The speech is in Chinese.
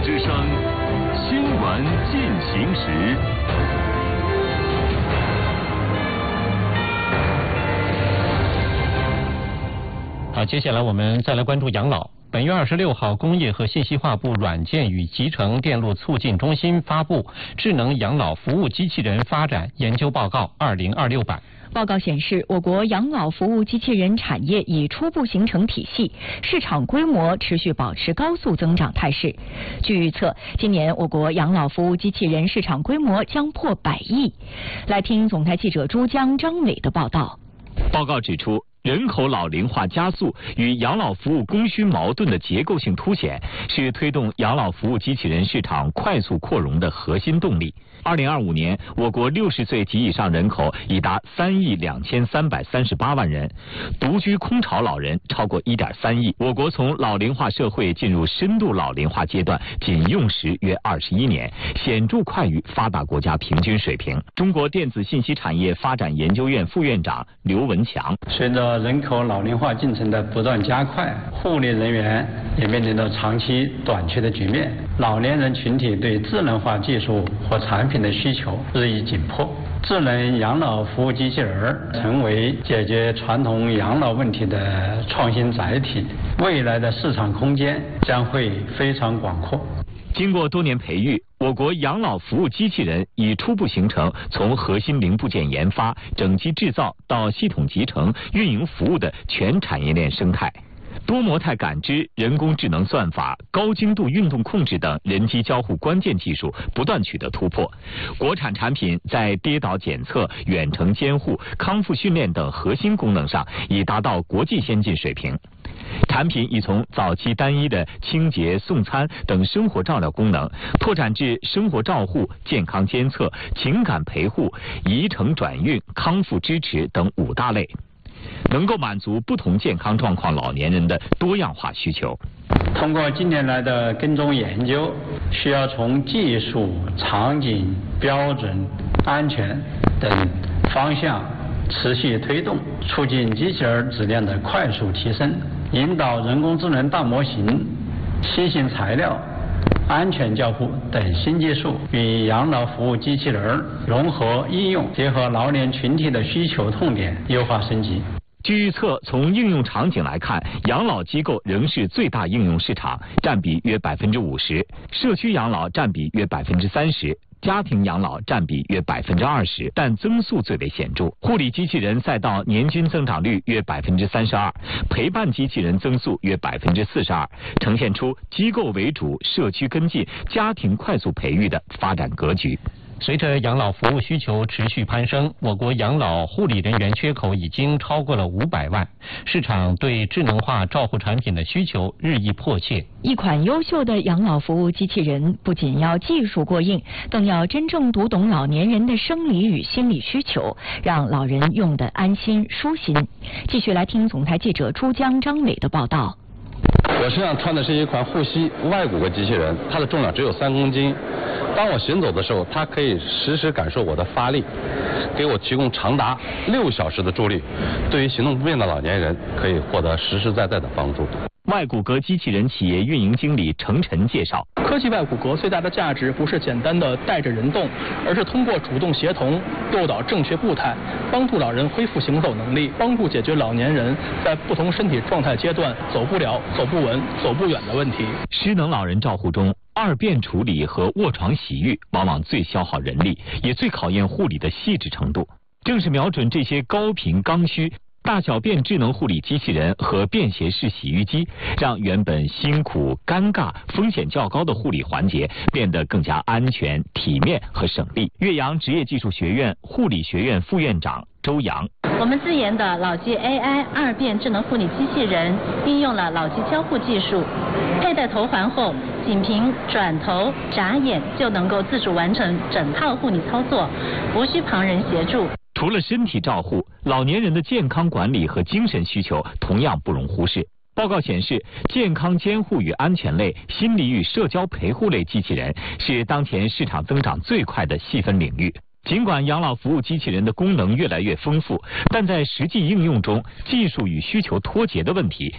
之声，新闻进行时。 好，接下来我们再来关注养老。本月26号，工业和信息化部软件与集成电路促进中心发布《智能养老服务机器人发展研究报告2026版》。 报告显示，我国养老服务机器人产业已初步形成体系，市场规模持续保持高速增长态势。据预测，今年我国养老服务机器人市场规模将破100亿。来听总台记者朱江、张伟的报道。 报告指出，人口老龄化加速与养老服务供需矛盾的结构性凸显，是推动养老服务机器人市场快速扩容的核心动力。2025年，我国60岁及以上人口已达3亿2338万人，独居空巢老人超过1.3亿。我国从老龄化社会进入深度老龄化阶段，仅用时约21年，显著快于发达国家平均水平。中国电子信息产业发展研究院副院长刘文强： 随着人口老龄化进程的不断加快，护理人员也面临着长期短缺的局面，老年人群体对智能化技术和产品的需求日益紧迫。智能养老服务机器人成为解决传统养老问题的创新载体，未来的市场空间将会非常广阔。 经过多年培育，我国养老服务机器人已初步形成从核心零部件研发、整机制造到系统集成、运营服务的全产业链生态。多模态感知、人工智能算法、高精度运动控制等人机交互关键技术不断取得突破，国产产品在跌倒检测、远程监护、康复训练等核心功能上已达到国际先进水平。产品已从早期单一的清洁、送餐等生活照料功能，拓展至生活照护、健康监测、情感陪护、移程转运、康复支持等5大类，能够满足不同健康状况老年人的多样化需求。 通过近年来的跟踪研究，需要从技术、场景、标准、安全等方向持续推动，促进机器人质量的快速提升，引导人工智能大模型、新型材料、安全交互等新技术与养老服务机器人融合应用，结合老年群体的需求痛点，优化升级。 据预测，从应用场景来看，养老机构仍是最大应用市场，占比约50%；社区养老占比约30%。家庭养老占比约20%，但增速最为显著。护理机器人赛道年均增长率约32%，陪伴机器人增速约42%，呈现出机构为主、社区跟进、家庭快速培育的发展格局。 随着养老服务需求持续攀升，我国养老护理人员缺口已经超过了500万，市场对智能化照护产品的需求日益迫切。 一款优秀的养老服务机器人不仅要技术过硬，更要真正读懂老年人的生理与心理需求，让老人用得安心舒心。继续来听总台记者朱江、张伟的报道。 我身上穿的是一款护膝外骨骼机器人，它的重量只有3公斤。当我行走的时候，它可以实时感受我的发力，给我提供长达6小时的助力。对于行动不便的老年人，可以获得实实在在的帮助。 外骨骼机器人企业运营经理程晨介绍， 科技外骨骼最大的价值不是简单的带着人动，而是通过主动协同诱导正确步态，帮助老人恢复行走能力，帮助解决老年人在不同身体状态阶段走不了、走不稳、走不远的问题。 失能老人照护中，二便处理和卧床洗浴往往最消耗人力，也最考验护理的细致程度。正是瞄准这些高频刚需，大小便智能护理机器人和便携式洗浴机，让原本辛苦、尴尬、风险较高的护理环节变得更加安全、体面和省力。岳阳职业技术学院护理学院副院长周阳： 我们自研的老机 AI 二便智能护理机器人，应用了老机交互技术，佩戴头环后，仅凭转头、眨眼就能够自主完成整套护理操作，无需旁人协助。 除了身体照护，老年人的健康管理和精神需求同样不容忽视。报告显示，健康监护与安全类、心理与社交陪护类机器人是当前市场增长最快的细分领域。尽管养老服务机器人的功能越来越丰富，但在实际应用中，技术与需求脱节的问题